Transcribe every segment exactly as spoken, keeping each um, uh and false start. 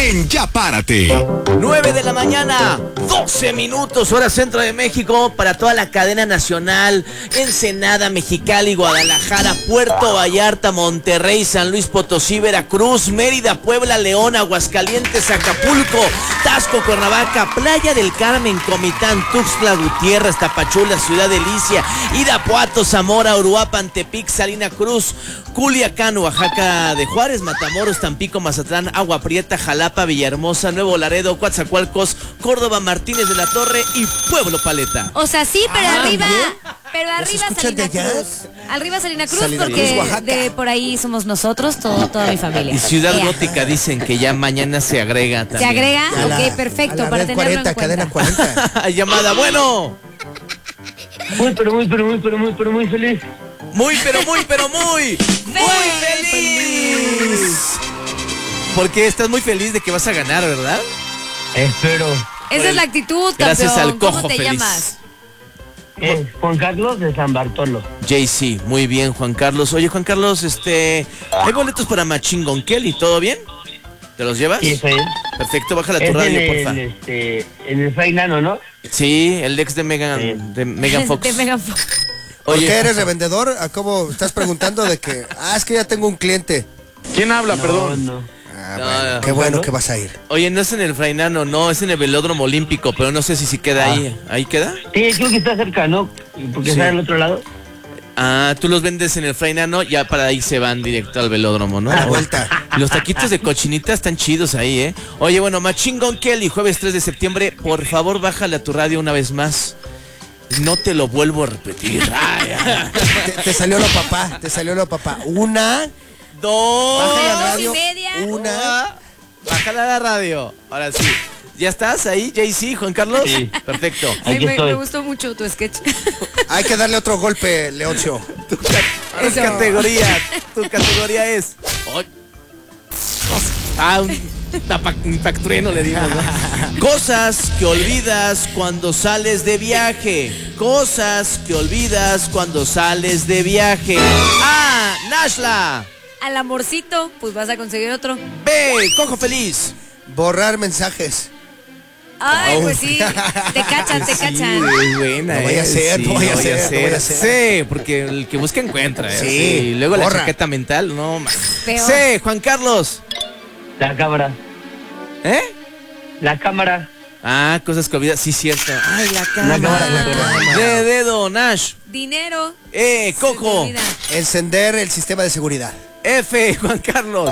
en Ya Párate. nueve de la mañana, doce minutos, hora centro de México, para toda la cadena nacional. Ensenada, Mexicali, Guadalajara, Puerto Vallarta, Monterrey, San Luis Potosí, Veracruz, Mérida, Puebla, León, Aguascalientes, Acapulco, Taxco, Cuernavaca, Playa del Carmen, Comitán, Tuxtla Gutiérrez, Tapachula, Ciudad Delicia, Irapuato, Zamora, Uruapan, Tepic, Salina Cruz, Culiacán, Oaxaca de Juárez, Matamoros, Tampico, Mazatlán, Agua Prieta, Jalapa, Villahermosa, Nuevo Laredo, Coatzacoalcos, Córdoba, Martínez de la Torre y Pueblo Paleta. O sea, sí, pero Ah, arriba, ¿bien? pero arriba Salina Cruz. Arriba Salina Cruz, Salina porque Cruz, Oaxaca. de por ahí somos nosotros, todo, toda mi familia. Y Ciudad Ea. Gótica dicen que ya mañana se agrega también. ¿Se agrega? A la- Ok, perfecto, a la para red tenerlo cuarenta, en cuenta. cadena cuarenta. Llamada, bueno. Muy, pero muy, pero muy, pero muy, pero muy feliz. Muy, pero muy, pero muy, muy feliz. Porque estás muy feliz de que vas a ganar, ¿verdad? Espero. Esa es la actitud, campeón. Gracias al ¿Cómo cojo te feliz. llamas? Eh, Juan Carlos de San Bartolo. Jay-Z, muy bien, Juan Carlos. Oye, Juan Carlos, este, hay boletos para Machine Gun Kelly, ¿todo bien? ¿Te los llevas? Sí, soy él. Perfecto, bájala tu Es radio, en porfa. el, este, en el Fainano, ¿no? Sí, el ex de Megan, Sí. de Megan Fox. De Megan Fox. ¿Por Oye, qué eres revendedor? ¿A cómo estás preguntando de que, ah, es que ya tengo un cliente? ¿Quién habla, No, perdón? no. Ah, No, bueno, no. qué bueno que vas a ir. oye, no es en el Frainano, no, es en el Velódromo Olímpico, pero no sé si sí queda Ah. ahí. ¿Ahí queda? Sí, creo que está cerca, ¿no? Porque Sí. está del otro lado. Ah, tú los vendes en el Frainano, ya para ahí se van directo al velódromo, ¿no? A la vuelta. Los taquitos de cochinita están chidos ahí, ¿eh? Oye, bueno, Machine Gun Kelly, jueves tres de septiembre, por favor, bájale a tu radio una vez más. No te lo vuelvo a repetir. Ay, ay. Te, te salió lo papá, te salió lo papá. Una, Dos. bájale a la Dos y radio. media. Una. Bájala a la radio. Ahora sí. ¿Ya estás ahí, Jay-Z, Juan Carlos? Sí. Perfecto. Ay, Aquí me, estoy. me gustó mucho tu sketch. Hay que darle otro golpe, Leoncio. Tu, ca- tu Eso. categoría. Tu categoría es. Oh. Ah, un, tapa, un tactrueno le digo, ¿no? Cosas que olvidas cuando sales de viaje. Cosas que olvidas cuando sales de viaje. A. Nashla. Al amorcito, pues vas a conseguir otro. B. Cojo feliz. Borrar mensajes. Ay, Oh. pues sí. Te cachan, te cachan. Sí, buena, No vaya eh, a ser, sí, no vaya a ser, no vaya a ser. Sí, porque el que busca encuentra. eh, Sí, Y luego la borra. chaqueta mental, no más. Peor. Sí, Juan Carlos. La cámara. ¿Eh? La cámara. Ah, cosas que olvidas, sí, cierto. Ay, la La cámara. cámara. La cámara. De dedo, Nash. Dinero. Eh, Se Coco. te olvida. Encender el sistema de seguridad. F, Juan Carlos.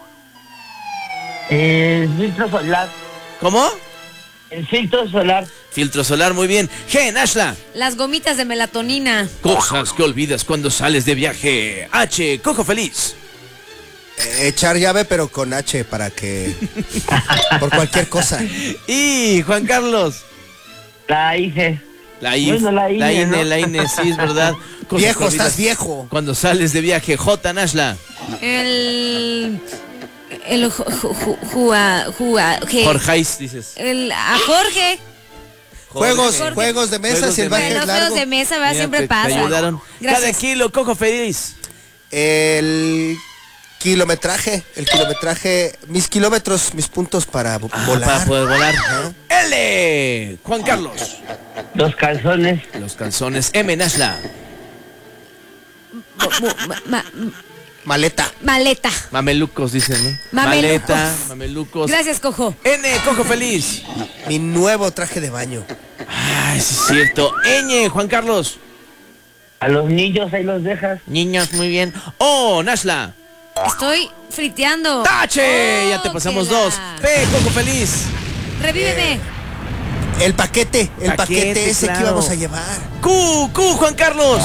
El filtro solar. ¿Cómo? El filtro solar. Filtro solar, muy bien. G, Nashla. Las gomitas de melatonina. Cosas que olvidas cuando sales de viaje. H, Cojo feliz. Eh, echar llave, pero con H para que. Por cualquier cosa. Y Juan Carlos. La hice. La I F, Bueno, la la INE, INE, ¿no? la INE, sí, es verdad. Cosas Viejo, que olvidas estás viejo. Cuando sales de viaje. J, Nashla. El. El. ju- ju- ju- Jua. Jua. ¿qué? Jorgeis, dices. El. A Jorge. Juegos, Jorge. juegos de mesa, Juegos si el de viaje Bueno, es juegos largo. de mesa, ¿verdad? Mira, Siempre te- pasa. Te ayudaron. Cada Gracias. kilo, Cojo feliz. El kilometraje, el kilometraje, mis kilómetros, mis puntos para vo- Ah, volar. para poder volar. L, Juan Carlos. Los calzones. Los calzones. M, Nashla. Mu- mu- ma- ma- Maleta. maleta. Mamelucos, dicen, ¿no? Mamelucos. Maleta, mamelucos. Gracias, Cojo. N, Cojo feliz. Mi nuevo traje de baño. Ay, sí es cierto. Ñ, Juan Carlos. A los niños ahí los dejas. Niños, muy bien. O, Nashla. Estoy friteando. ¡Tache! Oh, Ya te pasamos que la- dos. P, Cojo feliz. Revíveme. El paquete, el Paquete, paquete, ese claro. que íbamos a llevar. Q, Q, Juan Carlos.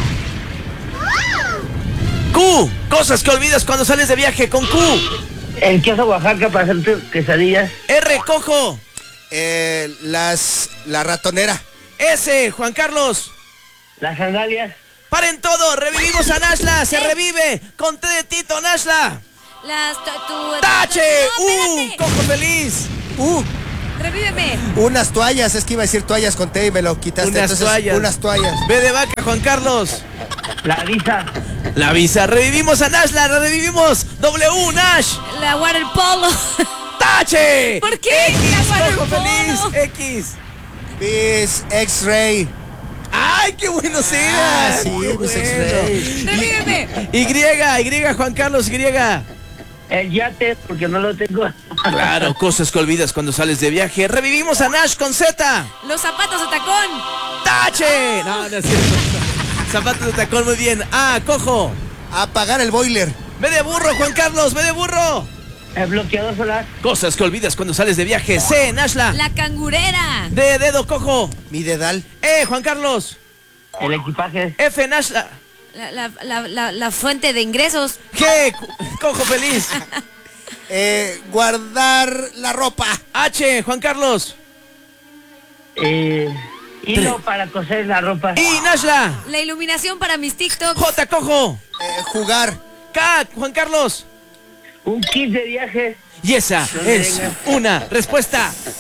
Q, cosas que olvidas cuando sales de viaje con Q. El queso Oaxaca para hacerte quesadillas. R, Cojo. Eh, las, la ratonera. S, Juan Carlos. Las sandalias. Paren todo, revivimos a Nashla, se revive. Con T de Tito, Nashla. Las tu- ¡Tache! No, ¡Uh! espérate. ¡Cojo feliz! Uh, Revíveme. unas toallas, es que iba a decir toallas con T y me lo quitaste. Unas Entonces, toallas. unas toallas. B de vaca, Juan Carlos. La visa. La visa, revivimos a Nash, la revivimos. W, Nash. La water polo. ¡Tache! H. ¿Por qué? X, Cámara, Cojo no. feliz. X. Miss X-Ray. ¡Ay, qué bueno Ah, sea! sí, ¡Qué Miss bueno! X-Ray. Revíveme. Y, Y, Juan Carlos, Y. El yate, porque no lo tengo. Claro, cosas que olvidas cuando sales de viaje. Revivimos a Nash con Z. Los zapatos de tacón. ¡Tache! No, no es cierto. Zapatos de tacón, muy bien. A, Cojo. Apagar el boiler. Ve de burro, Juan Carlos, ve de burro. El bloqueador solar. Cosas que olvidas cuando sales de viaje. C, Nashla. La cangurera. D, dedo, Cojo. Mi dedal. E, Juan Carlos. El equipaje. F, Nashla. La, la, la, la, la fuente de ingresos. G, Cojo feliz. Eh, guardar la ropa. H, Juan Carlos. Eh, hilo para coser la ropa. I, Nashla. La iluminación para mis TikToks. J, Cojo. Eh, jugar. K, Juan Carlos. Un kit de viaje. Y esa ¿Dónde es venga? una respuesta